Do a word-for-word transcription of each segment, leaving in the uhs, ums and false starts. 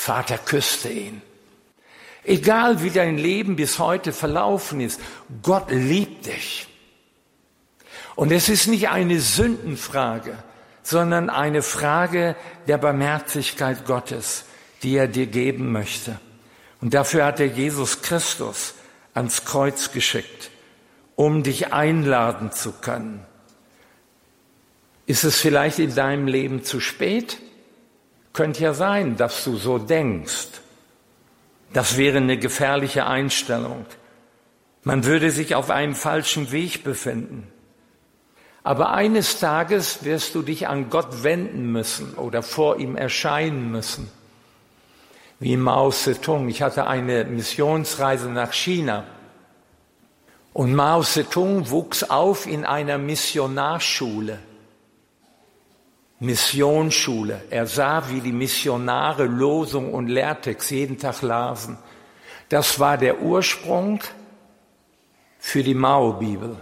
Vater küsste ihn. Egal wie dein Leben bis heute verlaufen ist, Gott liebt dich. Und es ist nicht eine Sündenfrage, sondern eine Frage der Barmherzigkeit Gottes, die er dir geben möchte. Und dafür hat er Jesus Christus ans Kreuz geschickt, um dich einladen zu können. Ist es vielleicht in deinem Leben zu spät? Könnte ja sein, dass du so denkst. Das wäre eine gefährliche Einstellung. Man würde sich auf einem falschen Weg befinden. Aber eines Tages wirst du dich an Gott wenden müssen oder vor ihm erscheinen müssen. Wie Mao Zedong. Ich hatte eine Missionsreise nach China. Und Mao Zedong wuchs auf in einer Missionarschule. Missionsschule. Er sah, wie die Missionare Losung und Lehrtext jeden Tag lasen. Das war der Ursprung für die Mao-Bibel.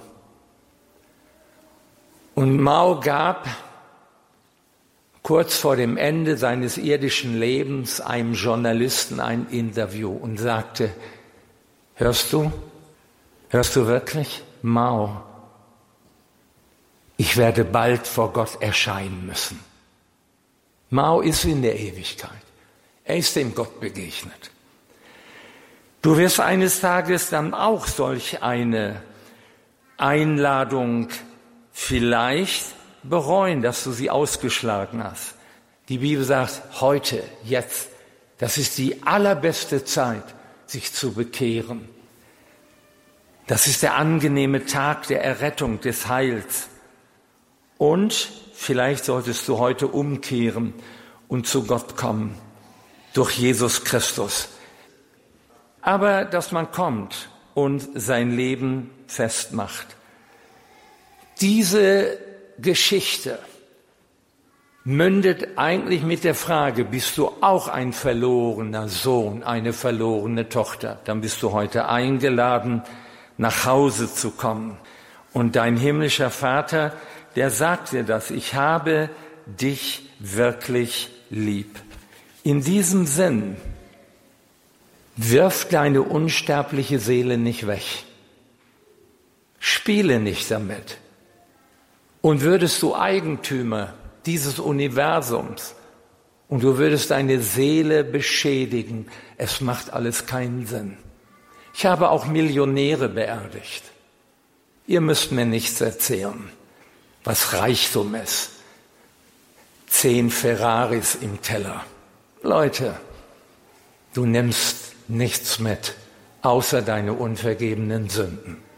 Und Mao gab kurz vor dem Ende seines irdischen Lebens einem Journalisten ein Interview und sagte, hörst du, hörst du wirklich, Mao, ich werde bald vor Gott erscheinen müssen. Mao ist in der Ewigkeit. Er ist dem Gott begegnet. Du wirst eines Tages dann auch solch eine Einladung vielleicht bereuen, dass du sie ausgeschlagen hast. Die Bibel sagt, heute, jetzt, das ist die allerbeste Zeit, sich zu bekehren. Das ist der angenehme Tag der Errettung, des Heils. Und vielleicht solltest du heute umkehren und zu Gott kommen, durch Jesus Christus. Aber dass man kommt und sein Leben festmacht. Diese Geschichte mündet eigentlich mit der Frage, bist du auch ein verlorener Sohn, eine verlorene Tochter? Dann bist du heute eingeladen, nach Hause zu kommen. Und dein himmlischer Vater, der sagt dir das, ich habe dich wirklich lieb. In diesem Sinn, wirf deine unsterbliche Seele nicht weg. Spiele nicht damit. Und würdest du Eigentümer dieses Universums und du würdest deine Seele beschädigen, es macht alles keinen Sinn. Ich habe auch Millionäre beerdigt. Ihr müsst mir nichts erzählen, was Reichtum ist. Zehn Ferraris im Teller. Leute, du nimmst nichts mit, außer deine unvergebenen Sünden.